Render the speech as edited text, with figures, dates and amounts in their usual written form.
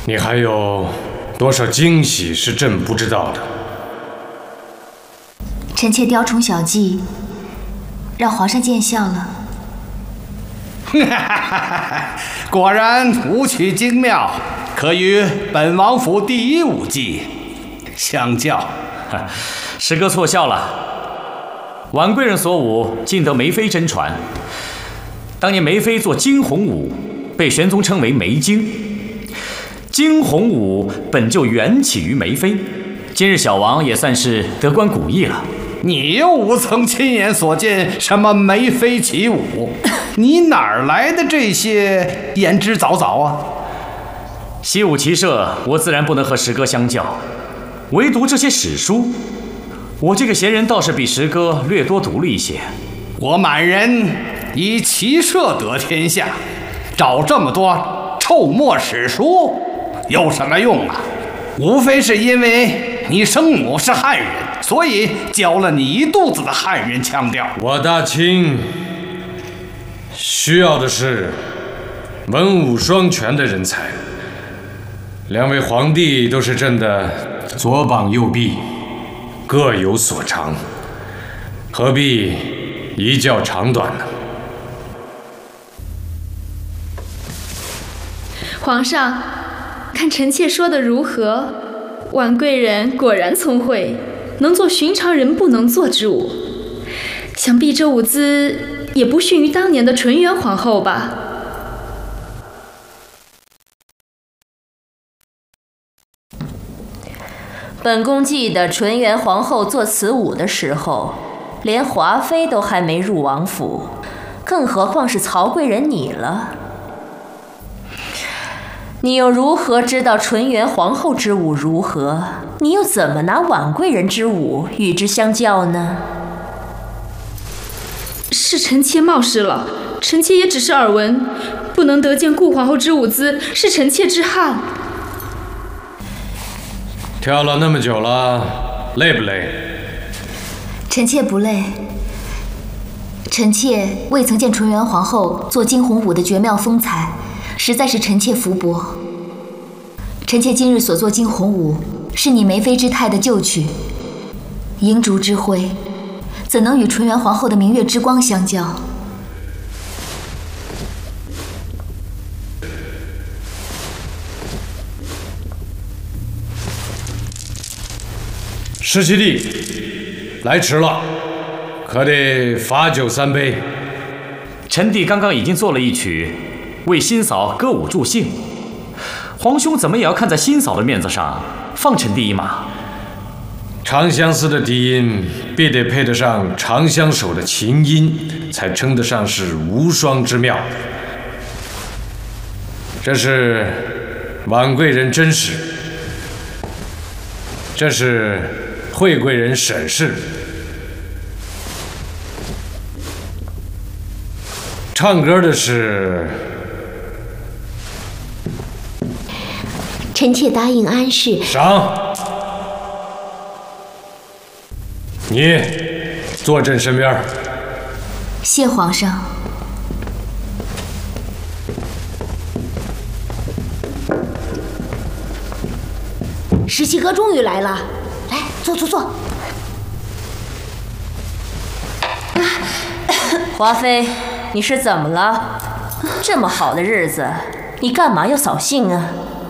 你还有多少惊喜是朕不知道的？ 臣妾雕虫小技，让皇上见笑了。 果然舞曲精妙，可与本王府第一舞伎相较。 师哥错笑了。婉贵人所舞，尽得梅妃真传。当年梅妃做惊鸿舞，被玄宗称为梅惊。惊鸿舞本就缘起于梅妃，今日小王也算是得观古意了。 你又不曾亲眼所见什么梅妃起舞，你哪儿来的这些言之凿凿啊？ 习武骑射，我自然不能和石哥相较，唯独这些史书，我这个闲人倒是比石哥略多读了一些。 我满人以骑射得天下，找这么多臭墨史书有什么用啊？无非是因为你生母是汉人，所以教了你一肚子的汉人腔调。 我大清需要的是文武双全的人才。两位皇帝都是朕的左膀右臂，各有所长，何必一较长短呢？ 皇上，看臣妾说的如何？婉贵人果然聪慧，能做寻常人不能做之舞。想必这舞姿也不逊于当年的纯元皇后吧？ 本宫记得纯元皇后做此舞的时候，连华妃都还没入王府，更何况是曹贵人你了。你又如何知道纯元皇后之舞如何？你又怎么拿婉贵人之舞与之相较呢？ 是臣妾冒失了，臣妾也只是耳闻，不能得见顾皇后之舞姿，是臣妾之憾。 跳了那么久了，累不累？ 臣妾不累。臣妾未曾见纯元皇后做惊鸿舞的绝妙风采，实在是臣妾福薄。臣妾今日所做惊鸿舞，是你梅妃之态的旧曲，银烛之辉，怎能与纯元皇后的明月之光相较？ 十七弟，来迟了，可得罚酒3杯。 臣弟刚刚已经做了一曲，为新嫂歌舞助兴。皇兄怎么也要看在新嫂的面子上，放臣弟一马。 长相思的笛音必得配得上长相守的琴音，才称得上是无双之妙。这是婉贵人甄氏，这是惠贵人沈氏。唱歌的是臣妾答应安氏。 赏。你坐朕身边。 谢皇上。 十七哥终于来了，来坐坐坐。 华妃，你是怎么了？这么好的日子，你干嘛要扫兴啊？